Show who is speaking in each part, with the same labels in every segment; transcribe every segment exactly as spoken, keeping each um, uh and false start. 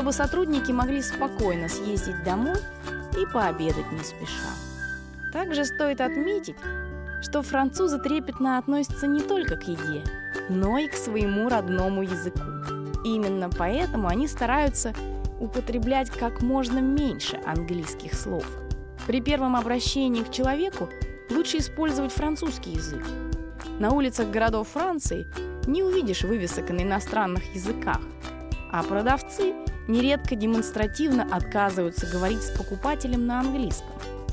Speaker 1: чтобы сотрудники могли спокойно съездить домой и пообедать не спеша. Также стоит отметить, что французы трепетно относятся не только к еде, но и к своему родному языку. Именно поэтому они стараются употреблять как можно меньше английских слов. При первом обращении к человеку лучше использовать французский язык. На улицах городов Франции не увидишь вывесок на иностранных языках, а продавцы нередко демонстративно отказываются говорить с покупателем на английском,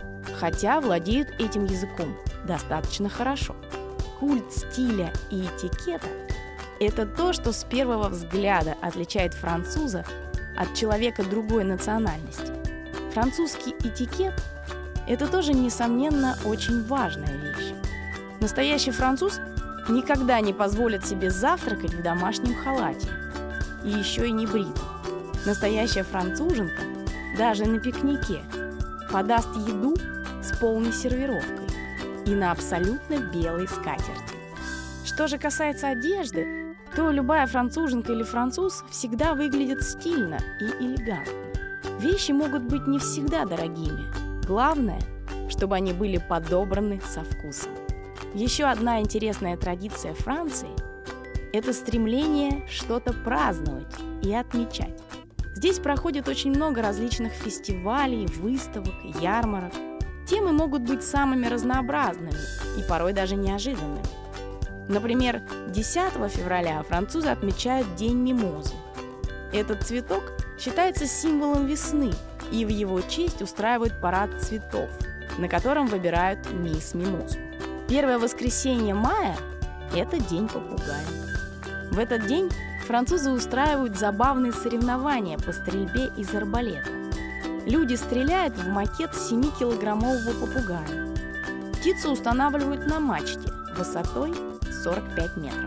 Speaker 1: хотя владеют этим языком достаточно хорошо. Культ стиля и этикета – это то, что с первого взгляда отличает француза от человека другой национальности. Французский этикет – это тоже, несомненно, очень важная вещь. Настоящий француз никогда не позволит себе завтракать в домашнем халате, и еще и не брит. Настоящая француженка даже на пикнике подаст еду с полной сервировкой и на абсолютно белой скатерти. Что же касается одежды, то любая француженка или француз всегда выглядит стильно и элегантно. Вещи могут быть не всегда дорогими. Главное, чтобы они были подобраны со вкусом. Еще одна интересная традиция Франции – это стремление что-то праздновать и отмечать. Здесь проходит очень много различных фестивалей, выставок, ярмарок. Темы могут быть самыми разнообразными и порой даже неожиданными. Например, десятого февраля французы отмечают День мимозы. Этот цветок считается символом весны, и в его честь устраивают парад цветов, на котором выбирают мисс Мимозу. Первое воскресенье мая – это День попугая. В этот день французы устраивают забавные соревнования по стрельбе из арбалета. Люди стреляют в макет семикилограммового попугая. Птицу устанавливают на мачте высотой сорок пять метров.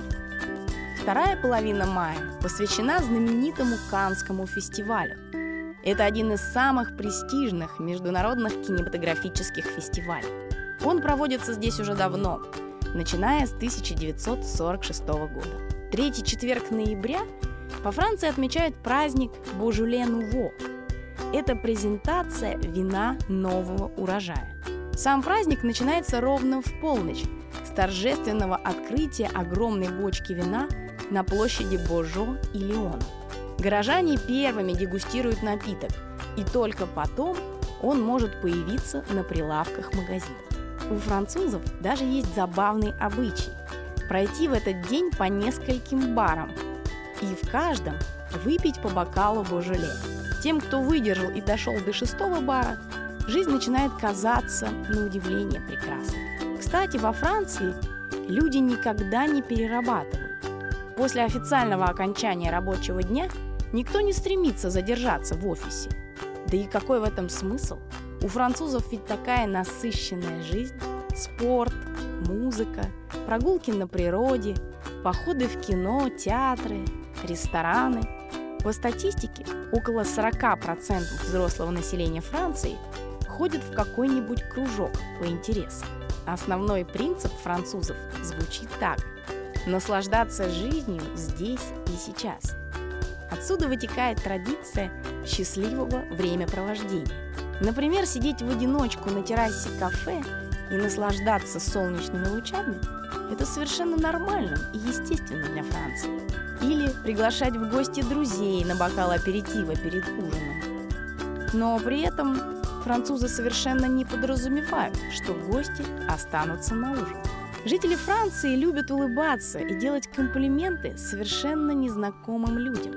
Speaker 1: Вторая половина мая посвящена знаменитому Каннскому фестивалю. Это один из самых престижных международных кинематографических фестивалей. Он проводится здесь уже давно, начиная с тысяча девятьсот сорок шестого года. Третий четверг ноября по Франции отмечают праздник Божоле Нуво. Это презентация вина нового урожая. Сам праздник начинается ровно в полночь с торжественного открытия огромной бочки вина на площади Божо и Леона. Горожане первыми дегустируют напиток, и только потом он может появиться на прилавках магазинов. У французов даже есть забавный обычай – пройти в этот день по нескольким барам и в каждом выпить по бокалу Божоле. Тем, кто выдержал и дошел до шестого бара, жизнь начинает казаться на удивление прекрасной. Кстати, во Франции люди никогда не перерабатывают. После официального окончания рабочего дня никто не стремится задержаться в офисе. Да и какой в этом смысл? У французов ведь такая насыщенная жизнь. Спорт, музыка, прогулки на природе, походы в кино, театры, рестораны. По статистике, около сорок процентов взрослого населения Франции ходит в какой-нибудь кружок по интересам. Основной принцип французов звучит так: наслаждаться жизнью здесь и сейчас. Отсюда вытекает традиция счастливого времяпровождения. Например, сидеть в одиночку на террасе кафе и наслаждаться солнечными лучами – это совершенно нормально и естественно для Франции. Или приглашать в гости друзей на бокал аперитива перед ужином. Но при этом французы совершенно не подразумевают, что гости останутся на ужин. Жители Франции любят улыбаться и делать комплименты совершенно незнакомым людям.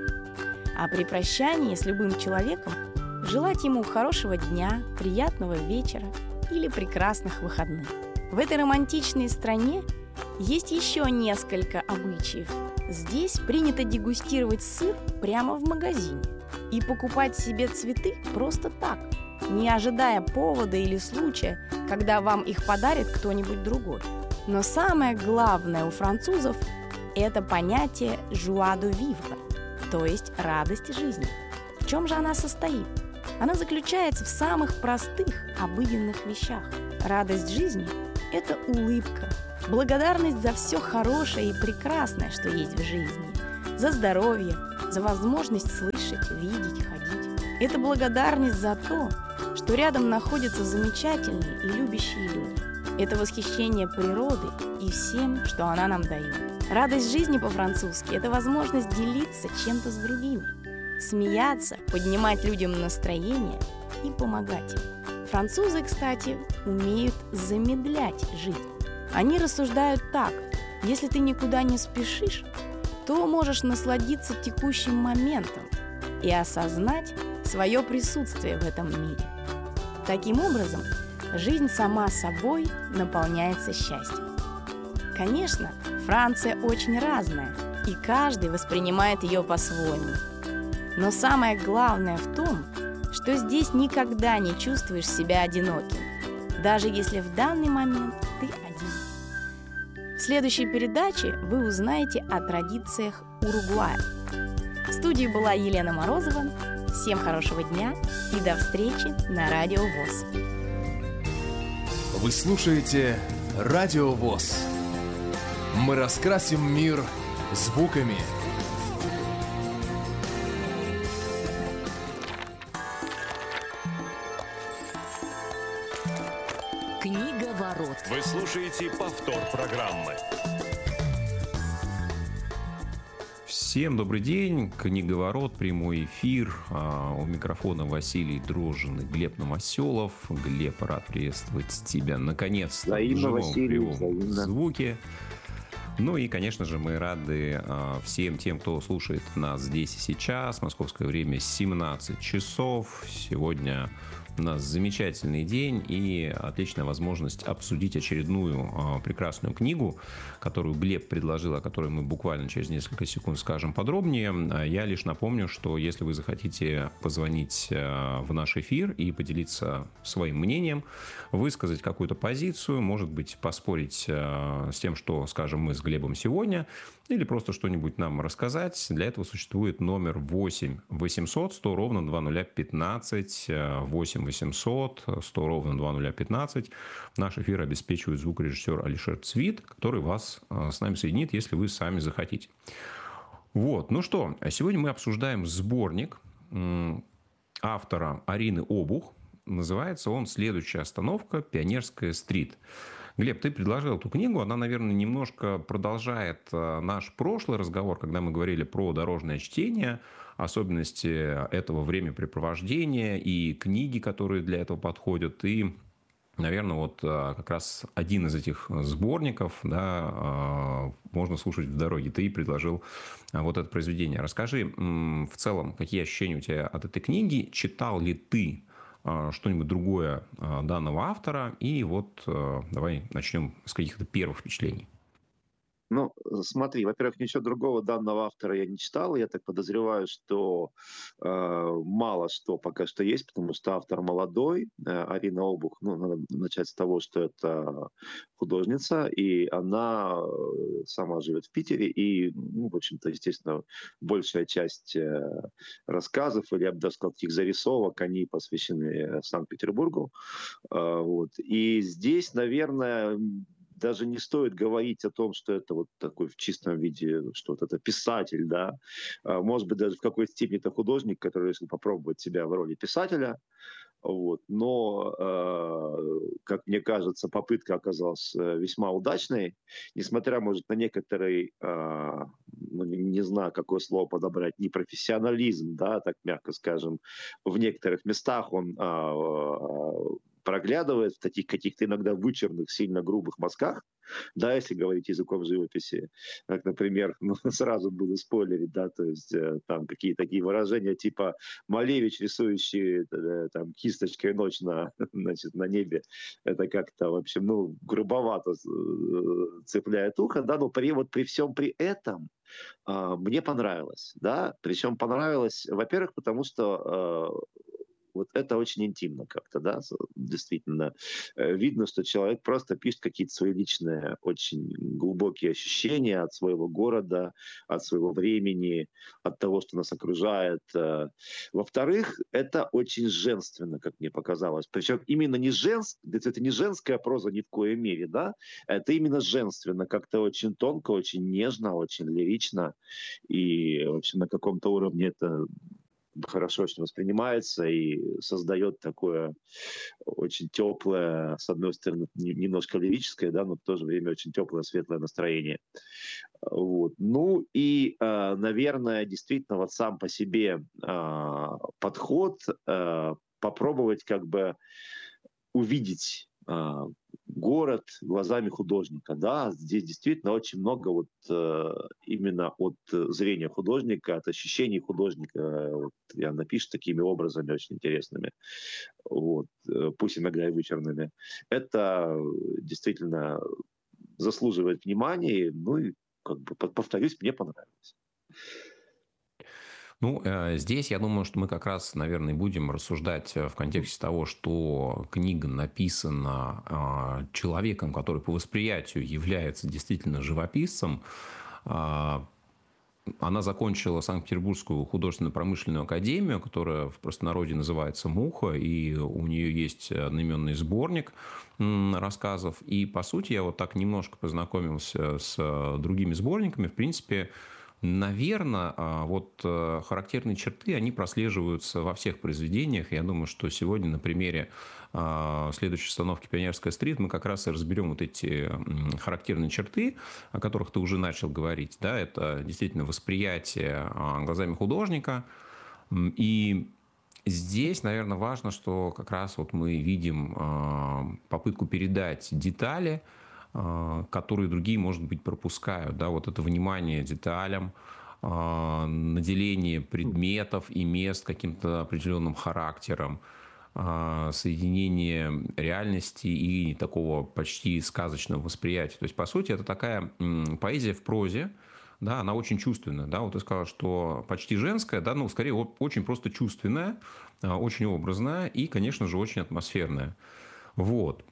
Speaker 1: А при прощании с любым человеком желать ему хорошего дня, приятного вечера или прекрасных выходных. В этой романтичной стране есть еще несколько обычаев. Здесь принято дегустировать сыр прямо в магазине и покупать себе цветы просто так, не ожидая повода или случая, когда вам их подарит кто-нибудь другой. Но самое главное у французов – это понятие «joie de vivre», то есть радость жизни. В чем же она состоит? Она заключается в самых простых, обыденных вещах. Радость жизни – это улыбка, благодарность за все хорошее и прекрасное, что есть в жизни, за здоровье, за возможность слышать, видеть, ходить. Это благодарность за то, что рядом находятся замечательные и любящие люди. Это восхищение природой и всем, что она нам дает. Радость жизни по-французски – это возможность делиться чем-то с другими, смеяться, поднимать людям настроение и помогать им. Французы, кстати, умеют замедлять жизнь. Они рассуждают так: если ты никуда не спешишь, то можешь насладиться текущим моментом и осознать свое присутствие в этом мире. Таким образом, жизнь сама собой наполняется счастьем. Конечно, Франция очень разная, и каждый воспринимает ее по-своему. Но самое главное в том, что здесь никогда не чувствуешь себя одиноким, даже если в данный момент ты один. В следующей передаче вы узнаете о традициях Уругвая. В студии была Елена Морозова. Всем хорошего дня и до встречи на Радио ВОС.
Speaker 2: Вы слушаете Радио ВОС. Мы раскрасим мир звуками.
Speaker 3: Книга ворот.
Speaker 4: Вы слушаете повтор программы.
Speaker 5: Всем добрый день. Книговорот, прямой эфир. А, у микрофона Василий Дрожжин и Глеб Новоселов. Глеб, рад приветствовать тебя наконец-то в живом кривом звуке. Ну и, конечно же, мы рады а, всем тем, кто слушает нас здесь и сейчас. Московское время семнадцать часов. Сегодня у нас замечательный день и отличная возможность обсудить очередную э, прекрасную книгу, которую Глеб предложил, о которой мы буквально через несколько секунд скажем подробнее. Я лишь напомню, что если вы захотите позвонить э, в наш эфир и поделиться своим мнением, высказать какую-то позицию, может быть, поспорить э, с тем, что скажем мы с Глебом сегодня, или просто что-нибудь нам рассказать, для этого существует номер восемь восемьсот сто ровно двадцать ноль пятнадцать, восемь восемьсот сто ровно двадцать ноль пятнадцать. Наш эфир обеспечивает звукорежиссер Алишер Цвит, который вас с нами соединит, если вы сами захотите. Вот, ну что, сегодня мы обсуждаем сборник автора Арины Обух. Называется он «Следующая остановка. Пионерская стрит». Глеб, ты предложил эту книгу, она, наверное, немножко продолжает наш прошлый разговор, когда мы говорили про дорожное чтение, особенности этого времяпрепровождения и книги, которые для этого подходят. И, наверное, вот как раз один из этих сборников, да, можно слушать в дороге. Ты предложил вот это произведение. Расскажи в целом, какие ощущения у тебя от этой книги, читал ли ты что-нибудь другое данного автора. И вот давай начнем с каких-то первых впечатлений.
Speaker 6: Ну, смотри, во-первых, ничего другого данного автора я не читал. Я так подозреваю, что э, мало что пока что есть, потому что автор молодой. Э, Арина Обух, ну, надо начать с того, что это художница, и она сама живет в Питере, и, ну, в общем-то, естественно, большая часть э, рассказов, или, я бы даже сказал, таких зарисовок, они посвящены Санкт-Петербургу. Э, вот. И здесь, наверное, даже не стоит говорить о том, что это вот такой в чистом виде, что вот это писатель, да. Может быть, даже в какой-то степени это художник, который решил попробовать себя в роли писателя. Вот. Но, э, как мне кажется, попытка оказалась весьма удачной. Несмотря, может, на некоторый, э, ну, не знаю, какое слово подобрать, непрофессионализм, да, так мягко скажем, в некоторых местах он э, проглядывает в таких каких-то иногда вычурных, сильно грубых мазках, да, если говорить языком живописи, как, например, ну, сразу буду спойлерить, да, то есть э, там какие-то такие выражения типа Малевич, рисующий э, там кисточкой ночь на, значит, на небе, это как-то, в общем, ну, грубовато э, цепляет ухо, да, но при, вот при всем при этом э, мне понравилось, да, причем понравилось, во-первых, потому что э, вот это очень интимно как-то, да, действительно. Видно, что человек просто пишет какие-то свои личные, очень глубокие ощущения от своего города, от своего времени, от того, что нас окружает. Во-вторых, это очень женственно, как мне показалось. Причем именно не женск, это не женская проза ни в коей мере, да, это именно женственно, как-то очень тонко, очень нежно, очень лирично. И вообще на каком-то уровне это хорошо очень воспринимается и создает такое очень теплое, с одной стороны, немножко лирическое, да, но в то же время очень теплое, светлое настроение. Вот. Ну и, наверное, действительно, вот сам по себе подход попробовать как бы увидеть город глазами художника, да, здесь действительно очень много вот э, именно от зрения художника, от ощущений художника, вот, и она пишет такими образами очень интересными, вот, пусть иногда и вычурными. Это действительно заслуживает внимания, ну и, как бы, повторюсь, мне понравилось.
Speaker 5: Ну, здесь я думаю, что мы как раз, наверное, будем рассуждать в контексте того, что книга написана человеком, который по восприятию является действительно живописцем. Она закончила Санкт-Петербургскую художественно-промышленную академию, которая в простонародье называется «Муха», и у нее есть одноименный сборник рассказов. И, по сути, я вот так немножко познакомился с другими сборниками. В принципе, наверное, вот характерные черты, они прослеживаются во всех произведениях. Я думаю, что сегодня на примере следующей остановки «Пионерская стрит» мы как раз и разберем вот эти характерные черты, о которых ты уже начал говорить. Да, это действительно восприятие глазами художника. И здесь, наверное, важно, что как раз вот мы видим попытку передать детали, которые другие, может быть, пропускают. Да, вот это внимание деталям, наделение предметов и мест каким-то определенным характером, соединение реальности и такого почти сказочного восприятия. То есть, по сути, это такая поэзия в прозе, да, она очень чувственная. Да, вот ты сказал, что почти женская, да, ну, скорее, очень просто чувственная, очень образная и, конечно же, очень атмосферная. Вот.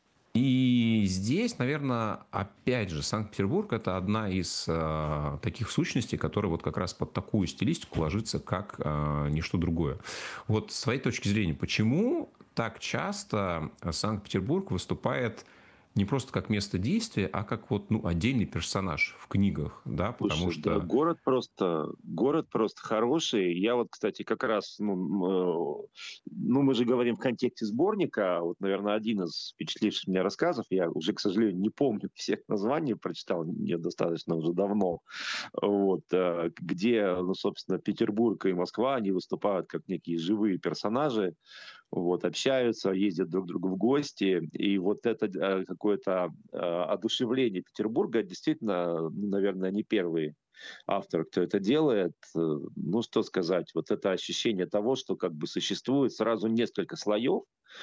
Speaker 5: И здесь, наверное, опять же, Санкт-Петербург – это одна из э, таких сущностей, которая вот как раз под такую стилистику ложится, как э, ничто другое. Вот с твоей точки зрения, почему так часто Санкт-Петербург выступает не просто как место действия, а как вот, ну, отдельный персонаж в книгах, да, потому
Speaker 6: Слушай,
Speaker 5: что...
Speaker 6: Да, город просто, город просто хороший. Я вот, кстати, как раз, ну, ну, мы же говорим в контексте сборника, вот, наверное, один из впечатливших меня рассказов, я уже, к сожалению, не помню всех названий, прочитал не достаточно уже давно, вот, где, ну, собственно, Петербург и Москва, они выступают как некие живые персонажи, вот, общаются, ездят друг к другу в гости, и вот это какое-то одушевление Петербурга действительно, наверное, не первый автор, кто это делает. Ну, что сказать, вот это ощущение того, что как бы существует сразу несколько слоев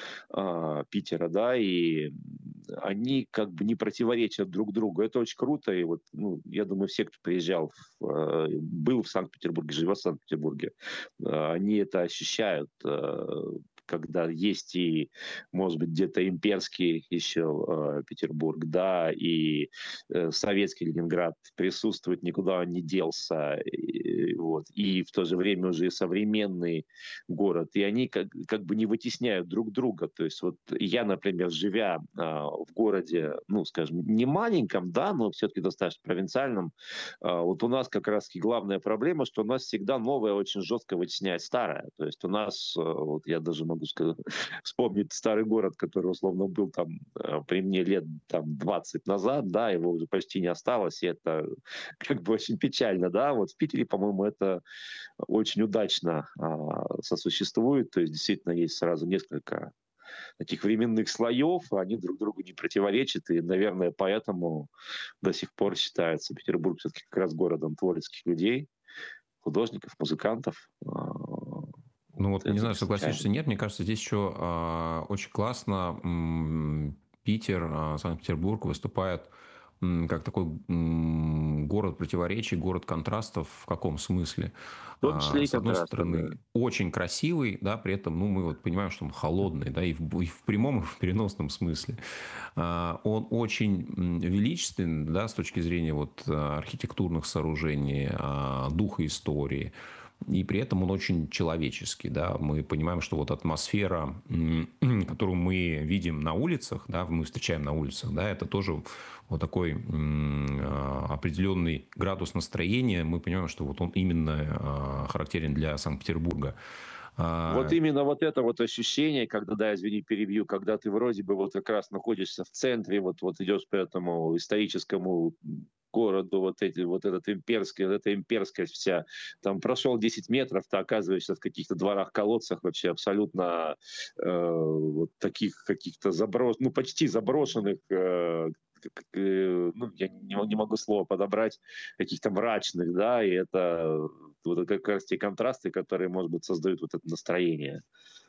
Speaker 6: э, Питера, да, и они как бы не противоречат друг другу. Это очень круто, и вот, ну, я думаю, все, кто приезжал, в, э, был в Санкт-Петербурге, живет в Санкт-Петербурге, э, они это ощущают, э, когда есть и, может быть, где-то имперский еще э, Петербург, да, и э, советский Ленинград присутствует, никуда он не делся, и, вот, и в то же время уже и современный город, и они как, как бы не вытесняют друг друга, то есть вот я, например, живя э, в городе, ну, скажем, не маленьком, да, но все-таки достаточно провинциальном, э, вот у нас как раз-таки главная проблема, что у нас всегда новое очень жестко вытесняет старое, то есть у нас, э, вот я даже могу сказать, вспомнить старый город, который, условно, был там при мне лет там, двадцать назад, да, его уже почти не осталось, и это как бы очень печально, да, вот в Питере, по-моему, это очень удачно а, сосуществует, то есть действительно есть сразу несколько таких временных слоев, они друг другу не противоречат, и, наверное, поэтому до сих пор считается Петербург все-таки как раз городом творческих людей, художников, музыкантов.
Speaker 5: Ну вот, не знаю, согласишься, нет, мне кажется, здесь еще э, очень классно м, Питер, э, Санкт-Петербург выступает как такой город противоречий, город контрастов. В каком смысле?
Speaker 6: В том числе и
Speaker 5: С одной
Speaker 6: контрастов,
Speaker 5: стороны,
Speaker 6: да.
Speaker 5: очень красивый, да, при этом, ну, мы вот понимаем, что он холодный, да, и в, и в прямом, и в переносном смысле. Он очень величественный, да, с точки зрения вот архитектурных сооружений, духа истории. И при этом он очень человеческий. Да? Мы понимаем, что вот атмосфера, которую мы видим на улицах, да, мы встречаем на улицах, да, это тоже вот такой определенный градус настроения. Мы понимаем, что вот он именно характерен для Санкт-Петербурга.
Speaker 6: Вот именно вот это вот ощущение, когда, да, извини, перебью, когда ты вроде бы вот как раз находишься в центре, вот, вот идешь по этому историческому городу, вот, эти, вот этот имперский, вот эта имперская вся, там прошел десять метров, ты оказываешься в каких-то дворах-колодцах вообще абсолютно э, вот таких каких-то заброшенных, ну почти заброшенных, э, ну, я не, не могу слова подобрать, каких-то мрачных, да, и это вот как раз те контрасты, которые, может быть, создают вот это настроение.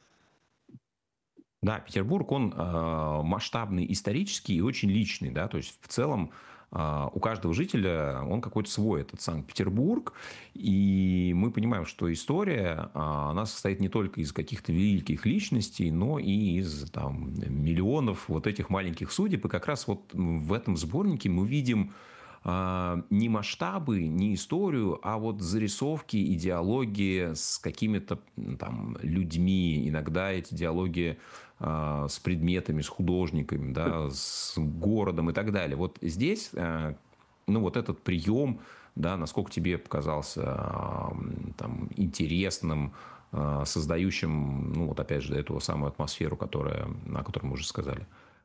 Speaker 5: Да, Петербург, он э, масштабный, исторический и очень личный, да, то есть в целом э, у каждого жителя он какой-то свой, этот Санкт-Петербург, и мы понимаем, что история, э, она состоит не только из каких-то великих личностей, но и из там, миллионов вот этих маленьких судеб, и как раз вот в этом сборнике мы видим не масштабы, не историю, а вот зарисовки, идеологии с какими-то там людьми. Иногда эти диалоги а, с предметами, с художниками, да, с городом и так далее. Вот здесь, а, ну, вот этот прием, да, насколько тебе показался а, там, интересным, а, создающим, ну, вот опять же, эту самую атмосферу, которая, о которой мы уже сказали.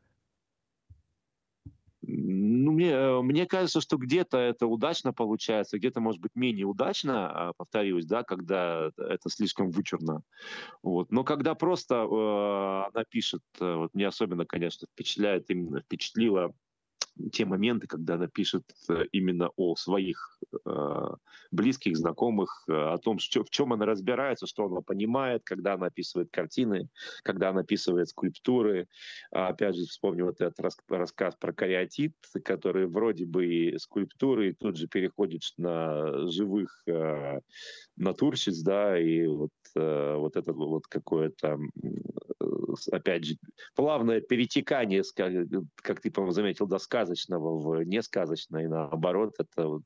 Speaker 6: Ну, мне, мне кажется, что где-то это удачно получается, где-то, может быть, менее удачно, повторюсь, да, когда это слишком вычурно. Вот. Но когда просто э, она пишет, вот мне особенно, конечно, впечатляет, именно впечатлило те моменты, когда она пишет именно о своих э, близких, знакомых, о том, что, в чем она разбирается, что она понимает, когда она описывает картины, когда она описывает скульптуры. Опять же, вспомню вот этот рас, рассказ про кариатид, который вроде бы и скульптуры, и тут же переходит на живых э, натурщиц, да, и вот, э, вот это вот какое-то, опять же, плавное перетекание, как ты, по-моему, заметил, до сказочного в несказочное, и наоборот, это вот...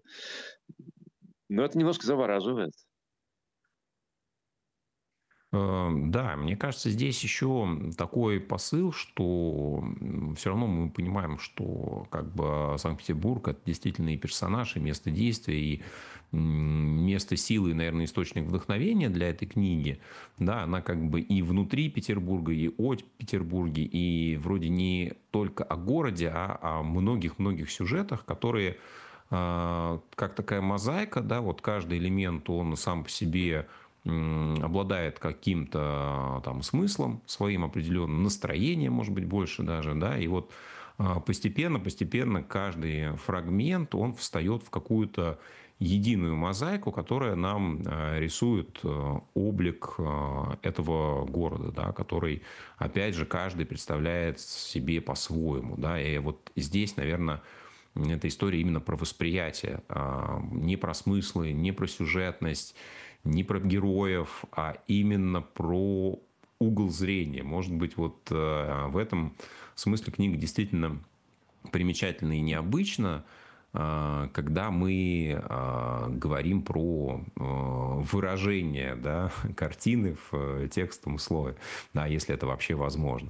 Speaker 6: Но это немножко завораживает.
Speaker 5: Да, мне кажется, здесь еще такой посыл, что все равно мы понимаем, что как бы Санкт-Петербург – это действительно и персонаж, и место действия, и место силы, и, наверное, источник вдохновения для этой книги. Да, она как бы и внутри Петербурга, и о Петербурге, и вроде не только о городе, а о многих-многих сюжетах, которые как такая мозаика, да, вот каждый элемент, он сам по себе обладает каким-то там смыслом своим определенным, настроением, может быть, больше даже, да, и вот постепенно, постепенно каждый фрагмент, он встает в какую-то единую мозаику, которая нам рисует облик этого города, да, который, опять же, каждый представляет себе по-своему, да, и вот здесь, наверное, эта история именно про восприятие, не про смыслы, не про сюжетность, не про героев, а именно про угол зрения. Может быть, вот в этом смысле книга действительно примечательна и необычна, когда мы говорим про выражение, да, картины в текстовом слое, да, если это вообще возможно.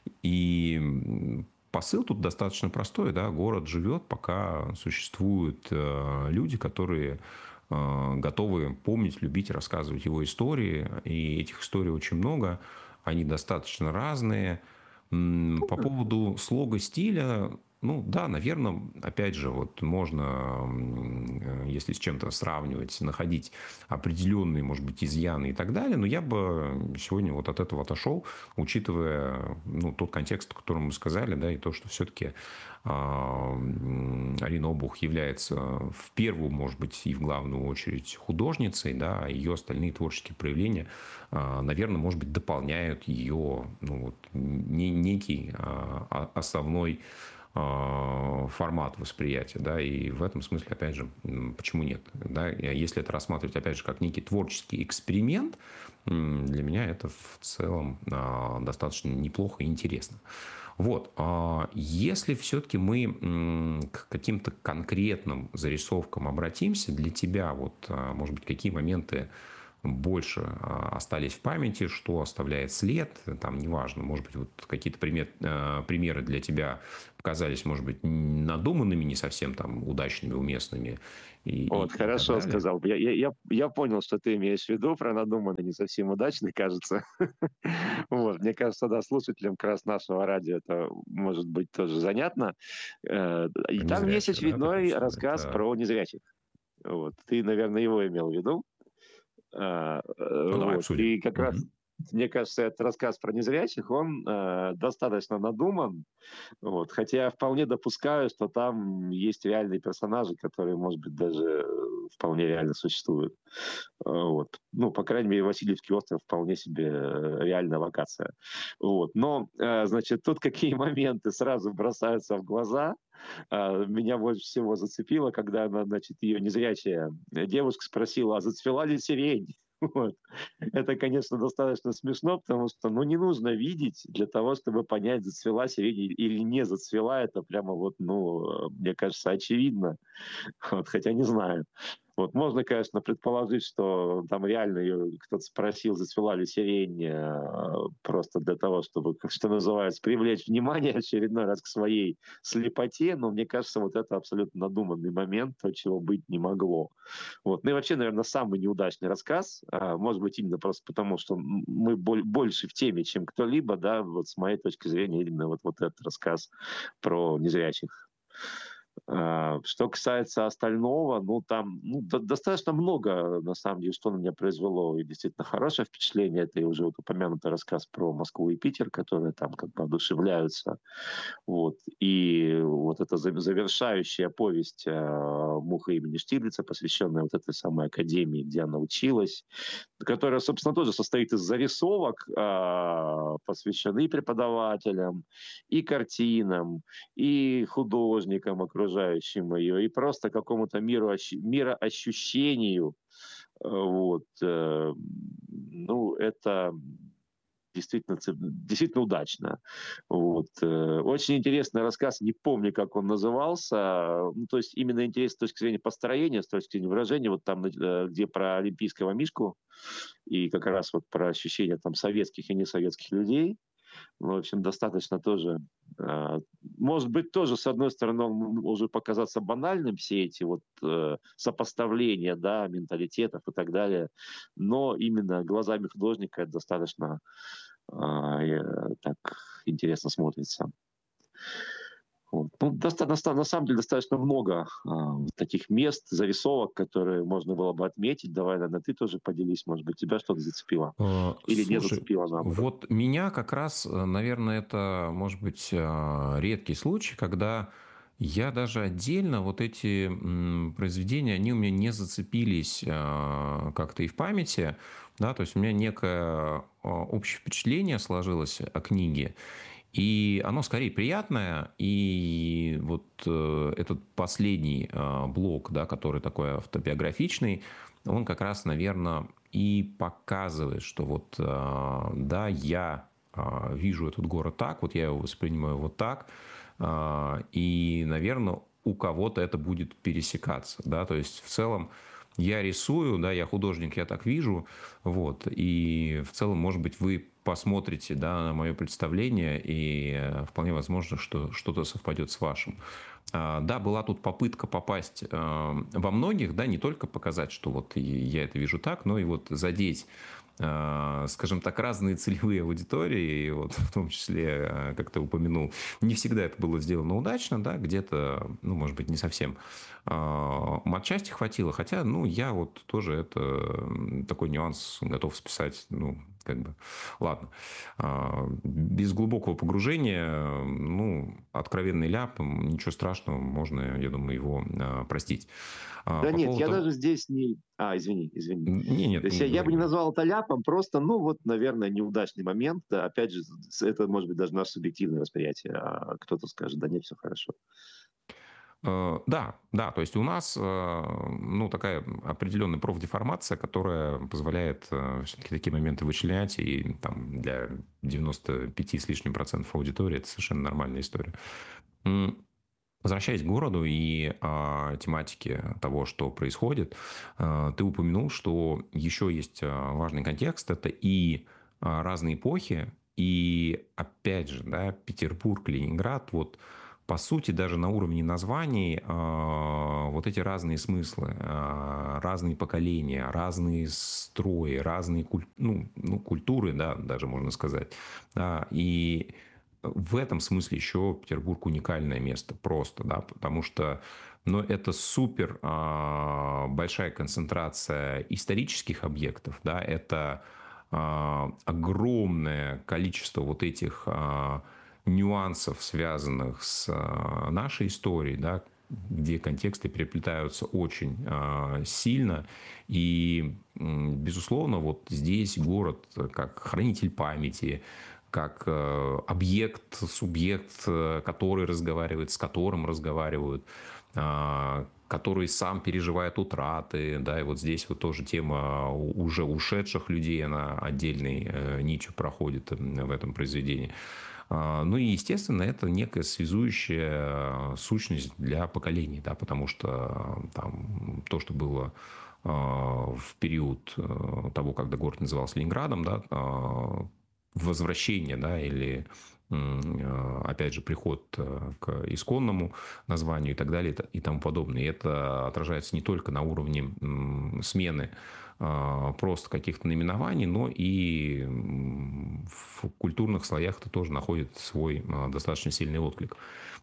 Speaker 5: И посыл тут достаточно простой, да, город живет, пока существуют люди, которые готовы помнить, любить, рассказывать его истории. И этих историй очень много. Они достаточно разные. По поводу слога, стиля, ну да, наверное, опять же, вот можно, если с чем-то сравнивать, находить определенные, может быть, изъяны и так далее, но я бы сегодня вот от этого отошел, учитывая, ну, тот контекст, о котором мы сказали, да, и то, что все-таки Арина Обух является в первую, может быть, и в главную очередь художницей, да, а ее остальные творческие проявления, наверное, может быть, дополняют ее, ну, вот, некий основной формат восприятия, да, и в этом смысле, опять же, почему нет, да, если это рассматривать, опять же, как некий творческий эксперимент, для меня это в целом достаточно неплохо и интересно. Вот, если все-таки мы к каким-то конкретным зарисовкам обратимся, для тебя, вот, может быть, какие моменты больше остались в памяти, что оставляет след, там, неважно, может быть, вот какие-то пример, примеры для тебя показались, может быть, надуманными, не совсем там удачными, уместными. И,
Speaker 6: вот,
Speaker 5: и,
Speaker 6: хорошо
Speaker 5: и
Speaker 6: сказал. Я, я, я понял, что ты имеешь в виду про надуманный, не совсем удачный, кажется. Вот, мне кажется, да, слушателям как раз нашего радио это может быть тоже занятно. И там есть очередной рассказ про незрячих. Вот. Ты, наверное, его имел в виду. А,
Speaker 5: ну, давай
Speaker 6: вот.
Speaker 5: обсудим.
Speaker 6: И как
Speaker 5: Угу.
Speaker 6: раз, мне кажется, этот рассказ про незрячих, он э, достаточно надуман, вот. Хотя я вполне допускаю, что там есть реальные персонажи, которые, может быть, даже вполне реально существуют. Вот. Ну, по крайней мере, Васильевский остров вполне себе реальная локация. Вот. Но, э, значит, тут какие моменты сразу бросаются в глаза. Меня больше всего зацепило, когда она, значит, ее незрячая девушка спросила, а зацвела ли сирень? Вот. Это, конечно, достаточно смешно, потому что, ну, не нужно видеть для того, чтобы понять, зацвела сирень или не зацвела. Это прямо вот, ну, мне кажется, очевидно. Вот, хотя не знаю. Вот можно, конечно, предположить, что там реально ее кто-то спросил, зацвела ли сирень, просто для того, чтобы, как что называется, привлечь внимание очередной раз к своей слепоте, но мне кажется, вот это абсолютно надуманный момент, то, чего быть не могло. Вот. Ну и вообще, наверное, самый неудачный рассказ, может быть, именно просто потому, что мы больше в теме, чем кто-либо, да, вот с моей точки зрения, именно вот, вот этот рассказ про незрячих. Что касается остального, ну, там ну, до- достаточно много, на самом деле, что на меня произвело и действительно хорошее впечатление. Это и уже вот упомянутый рассказ про Москву и Питер, которые там как бы одушевляются. Вот. И вот эта за- завершающая повесть э, «Муха» имени Штирлица, посвященная вот этой самой академии, где она училась, которая, собственно, тоже состоит из зарисовок, э, посвященных и преподавателям, и картинам, и художникам, окружающим ее, и просто какому-то миру, мироощущению. Вот. Ну, это действительно, действительно удачно. Вот. Очень интересный рассказ, не помню, как он назывался. Ну, то есть именно интересно с точки зрения построения, с точки зрения выражения, вот там, где про олимпийского мишку, и как раз вот про ощущения там советских и несоветских людей. Ну, в общем, достаточно тоже, э, может быть, тоже, с одной стороны, может показаться банальным все эти вот э, сопоставления, да, менталитетов и так далее, но именно глазами художника это достаточно э, так интересно смотрится. Вот. Ну, доста- доста- на самом деле достаточно много а, таких мест, зарисовок, которые можно было бы отметить. Давай, наверное, ты тоже поделись, может быть, тебя что-то зацепило. Или не
Speaker 5: Слушай,
Speaker 6: зацепило, наоборот.
Speaker 5: вот меня как раз, наверное, это, может быть, редкий случай, когда я даже отдельно вот эти м, произведения, они у меня не зацепились а, как-то и в памяти, да, то есть у меня некое а, общее впечатление сложилось о книге, и оно скорее приятное, и вот э, этот последний э, блок, да, который такой автобиографичный, он как раз, наверное, и показывает, что вот, э, да, я э, вижу этот город так, вот я его воспринимаю вот так, э, и, наверное, у кого-то это будет пересекаться, да, то есть в целом я рисую, да, я художник, я так вижу, вот, и в целом, может быть, вы посмотрите, да, на мое представление, и вполне возможно, что что-то совпадет с вашим. Да, была тут попытка попасть во многих, да, не только показать, что вот я это вижу так, но и вот задеть, скажем так, разные целевые аудитории, и вот в том числе, как ты упомянул, не всегда это было сделано удачно, да, где-то, ну, может быть, не совсем матчасти хватило, хотя, ну, я вот тоже это, такой нюанс готов списать, ну, как бы, ладно. Без глубокого погружения, ну, откровенный ляп, ничего страшного, можно, я думаю, его простить.
Speaker 6: Да
Speaker 5: По
Speaker 6: нет, я
Speaker 5: поводу...
Speaker 6: даже здесь не... А, извини, извини.
Speaker 5: Не, нет,
Speaker 6: То есть
Speaker 5: не
Speaker 6: я, я бы не
Speaker 5: говори.
Speaker 6: назвал это ляпом, просто, ну, вот, наверное, неудачный момент. Опять же, это может быть даже наше субъективное восприятие, а кто-то скажет, да нет, все хорошо.
Speaker 5: Да, да, то есть у нас ну, такая определенная профдеформация, которая позволяет все-таки такие моменты вычленять, и там, для девяноста пяти с лишним процентов аудитории это совершенно нормальная история. Возвращаясь к городу и а, тематике того, что происходит, а, ты упомянул, что еще есть важный контекст, это и а, разные эпохи, и опять же, да, Петербург, Ленинград, вот по сути, даже на уровне названий э, вот эти разные смыслы, э, разные поколения, разные строи, разные куль... ну, ну, культуры, да, даже можно сказать. Да, и в этом смысле еще Петербург уникальное место просто, да, потому что ну, это супер э, большая концентрация исторических объектов, да, это э, огромное количество вот этих... Э, нюансов, связанных с нашей историей, да, где контексты переплетаются очень э, сильно. И, безусловно, вот здесь город как хранитель памяти, как э, объект, субъект, который разговаривает, с которым разговаривают, э, который сам переживает утраты, да, и вот здесь вот тоже тема уже ушедших людей, она отдельной э, нитью проходит в этом произведении. Ну и, естественно, это некая связующая сущность для поколений, да, потому что там, то, что было в период того, когда город назывался Ленинградом, да, возвращение, да, или, опять же, приход к исконному названию и так далее и тому подобное. И это отражается не только на уровне смены просто каких-то наименований, но и в культурных слоях это тоже находит свой достаточно сильный отклик.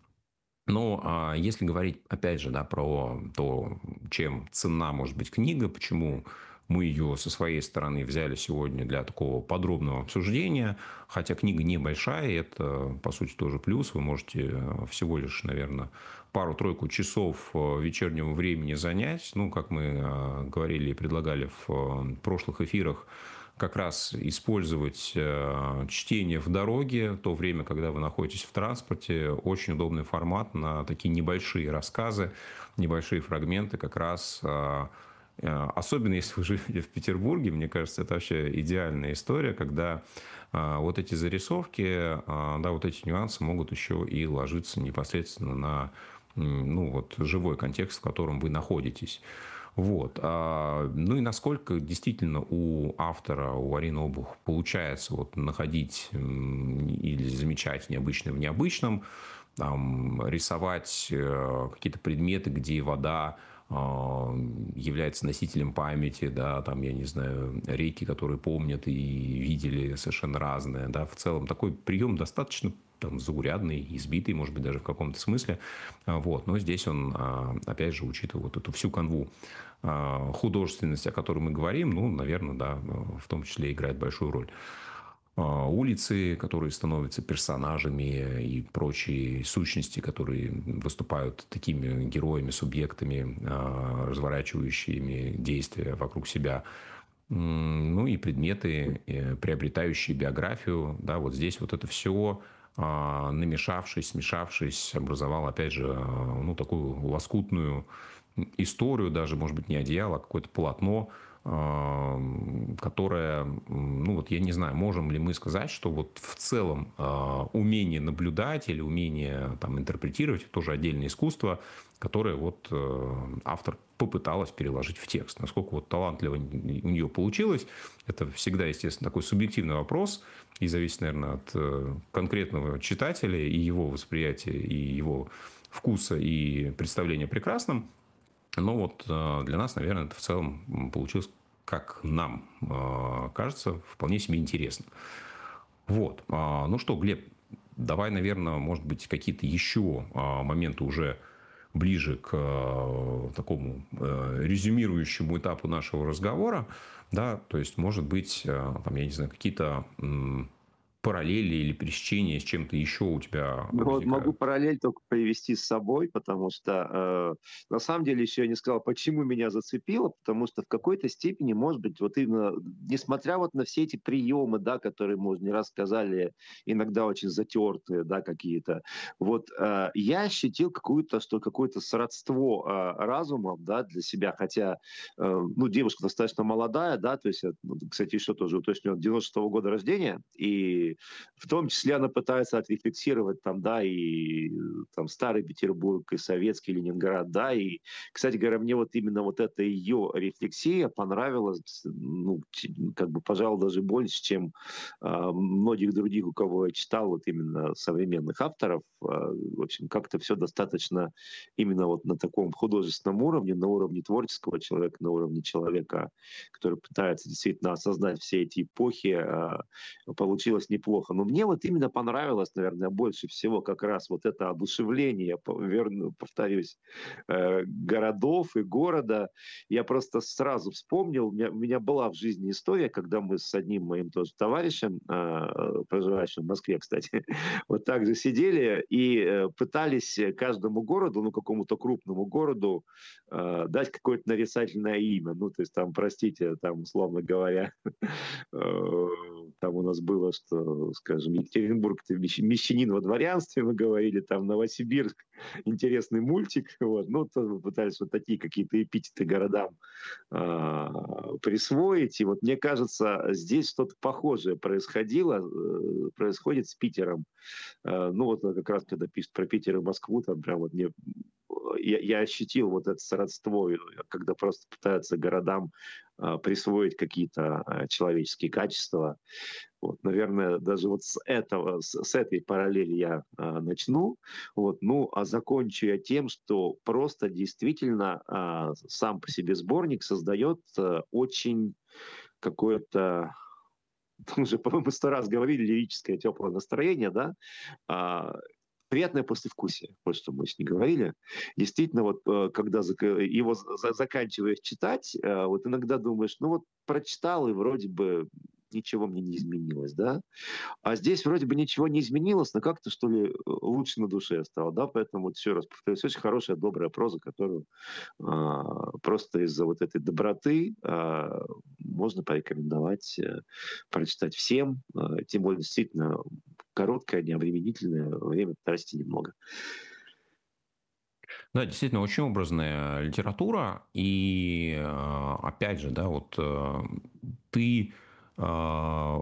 Speaker 5: Но если говорить, опять же, да, про то, чем ценна может быть книга, почему мы ее со своей стороны взяли сегодня для такого подробного обсуждения, хотя книга небольшая, это, по сути, тоже плюс. Вы можете всего лишь, наверное, пару-тройку часов вечернего времени занять. Ну, как мы говорили и предлагали в прошлых эфирах, как раз использовать чтение в дороге, в то время, когда вы находитесь в транспорте. Очень удобный формат на такие небольшие рассказы, небольшие фрагменты, как раз... Особенно если вы живете в Петербурге, мне кажется, это вообще идеальная история, когда а, вот эти зарисовки, а, да, вот эти нюансы могут еще и ложиться непосредственно на ну, вот, живой контекст, в котором вы находитесь. Вот. А, ну и насколько действительно у автора, у Арины Обух получается вот находить или замечать необычное в необычном, там, рисовать какие-то предметы, где вода является носителем памяти, да, там, я не знаю, реки, которые помнят и видели совершенно разные, да, в целом такой прием достаточно там заурядный, избитый, может быть, даже в каком-то смысле, вот, но здесь он, опять же, учитывая вот эту всю канву художественности, о которой мы говорим, ну, наверное, да, в том числе играет большую роль. Улицы, которые становятся персонажами и прочие сущности, которые выступают такими героями, субъектами, разворачивающими действия вокруг себя. Ну и предметы, приобретающие биографию. Да, вот здесь вот это все, намешавшись, смешавшись, образовало, опять же, ну, такую лоскутную историю, даже, может быть, не одеяло, а какое-то полотно, которая, ну вот я не знаю, можем ли мы сказать, что вот в целом умение наблюдать или умение там интерпретировать это тоже отдельное искусство, которое вот автор попыталась переложить в текст. Насколько вот талантливо у нее получилось, это всегда, естественно, такой субъективный вопрос и зависит, наверное, от конкретного читателя и его восприятия, и его вкуса и представления о прекрасном. Но вот для нас, наверное, это в целом получилось, как нам кажется, вполне себе интересно. Вот. Ну что, Глеб, давай, наверное, может быть, какие-то еще моменты уже ближе к э, такому э, резюмирующему этапу нашего разговора, да, то есть, может быть, э, там, я не знаю, какие-то э, параллели или пересечения с чем-то еще у тебя
Speaker 6: Ну, вот могу
Speaker 5: возникают?
Speaker 6: параллель только привести с собой, потому что э, на самом деле еще я не сказал, почему меня зацепило, потому что в какой-то степени, может быть, вот именно, несмотря вот на все эти приемы, да, которые мы уже не раз сказали, иногда очень затертые, да, какие-то, вот э, я ощутил какую-то, что какое-то сродство э, разумом, да, для себя, хотя, э, ну, девушка достаточно молодая, да, то есть, э, ну, кстати, еще тоже уточню, девяносто шестого года рождения, и в том числе она пытается отрефлексировать там, да, и там старый Петербург, и советский Ленинград, да, и, кстати говоря, мне вот именно вот эта ее рефлексия понравилась, ну, как бы, пожалуй, даже больше, чем э, многих других, у кого я читал, вот именно современных авторов. Э, в общем, как-то все достаточно именно вот на таком художественном уровне, на уровне творческого человека, на уровне человека, который пытается действительно осознать все эти эпохи, э, получилось неплохо. Но мне вот именно понравилось, наверное, больше всего как раз вот это одушевление, верну, повторюсь, э, городов и города. Я просто сразу вспомнил, у меня, у меня была в жизни история, когда мы с одним моим тоже товарищем, э, проживающим в Москве, кстати, вот так же сидели и э, пытались каждому городу, ну, какому-то крупному городу, э, дать какое-то нарицательное имя. Ну, то есть там, простите, там, условно говоря, там у нас было, что, скажем, Екатеринбург — это мещанин во дворянстве, мы говорили, там Новосибирск — интересный мультик. Вот. Ну, то мы пытались вот такие какие-то эпитеты городам а, присвоить. И вот мне кажется, здесь что-то похожее происходило, происходит с Питером. А, ну, вот как раз когда пишут про Питер и Москву, там прям вот мне... Я, я ощутил вот это сродство, когда просто пытаются городам а, присвоить какие-то а, человеческие качества. Вот, наверное, даже вот с этого, с, с этой параллели я а, начну. Вот, ну, а закончу я тем, что просто действительно а, сам по себе сборник создает а, очень какое-то, уже, по-моему, сто раз говорили, лирическое теплое настроение, да, а, приятное послевкусие, вот что мы с ней говорили. Действительно, вот когда его заканчиваешь читать, вот иногда думаешь, ну вот прочитал, и вроде бы ничего мне не изменилось, да? А здесь вроде бы ничего не изменилось, но как-то, что ли, лучше на душе стало, да? Поэтому вот еще раз повторюсь, очень хорошая, добрая проза, которую а, просто из-за вот этой доброты а, можно порекомендовать а, прочитать всем, а, тем более действительно короткое, необременительное, время тратите немного.
Speaker 5: Да, действительно, очень образная литература. И опять же, да, вот ты по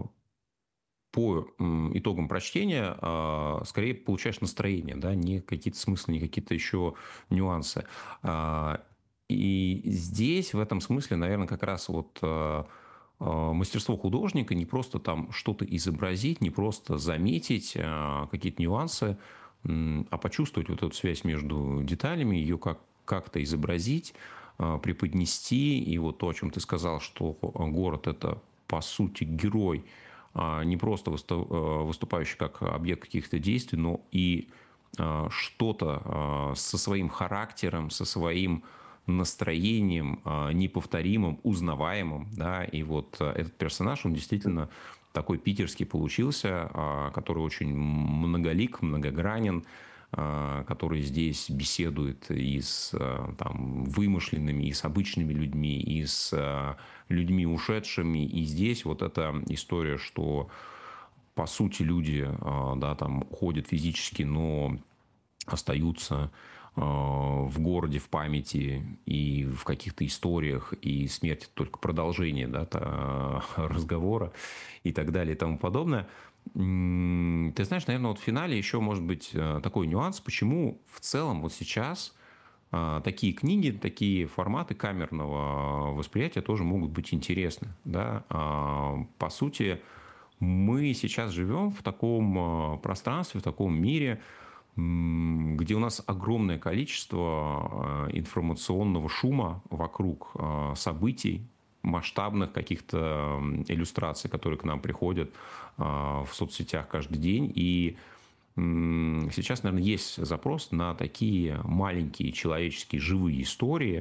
Speaker 5: итогам прочтения скорее получаешь настроение, да, не какие-то смыслы, не какие-то еще нюансы. И здесь, в этом смысле, наверное, как раз вот мастерство художника не просто там что-то изобразить, не просто заметить какие-то нюансы, а почувствовать вот эту связь между деталями, ее как- как-то изобразить, преподнести. И вот то, о чем ты сказал, что город — это, по сути, герой, не просто выступающий как объект каких-то действий, но и что-то со своим характером, со своим настроением, неповторимым, узнаваемым. Да? И вот этот персонаж, он действительно такой питерский получился, который очень многолик, многогранен, который здесь беседует и с там, вымышленными, и с обычными людьми, и с людьми ушедшими. И здесь вот эта история, что по сути люди, да, там уходят физически, но остаются в городе, в памяти и в каких-то историях, и смерть только продолжение, да, разговора и так далее и тому подобное. Ты знаешь, наверное, вот в финале еще может быть такой нюанс, почему в целом вот сейчас такие книги, такие форматы камерного восприятия тоже могут быть интересны. Да? По сути, мы сейчас живем в таком пространстве, в таком мире, где у нас огромное количество информационного шума вокруг событий, масштабных каких-то иллюстраций, которые к нам приходят в соцсетях каждый день. И сейчас, наверное, есть запрос на такие маленькие человеческие живые истории,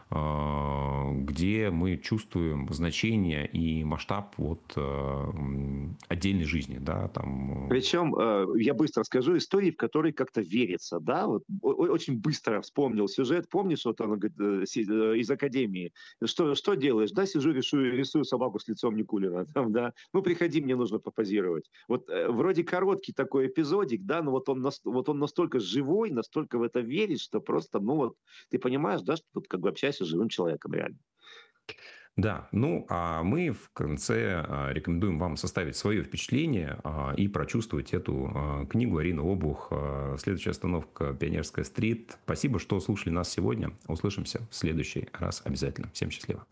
Speaker 5: где мы чувствуем значение и масштаб вот отдельной жизни, да, там.
Speaker 6: Причем, я быстро скажу, истории, в которые как-то верится, да, вот очень быстро вспомнил сюжет, помнишь, вот он говорит, из академии, что, что делаешь, да, сижу, рисую, рисую собаку с лицом Никулина, там, да, ну, приходи, мне нужно попозировать. Вот вроде короткий такой эпизодик, да, но вот он, вот он настолько живой, настолько в это верит, что просто, ну, вот, ты понимаешь, да, что тут как бы общаешься с живым человеком реально.
Speaker 5: Да, ну а мы в конце рекомендуем вам составить свое впечатление и прочувствовать эту книгу Арины Обух. Следующая остановка — Пионерская стрит. Спасибо, что слушали нас сегодня. Услышимся в следующий раз обязательно. Всем счастливо.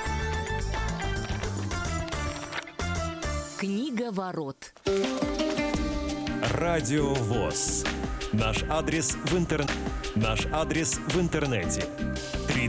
Speaker 3: Книга ворот.
Speaker 4: Радио ВОС. Наш адрес в интернете. Наш адрес в интернете.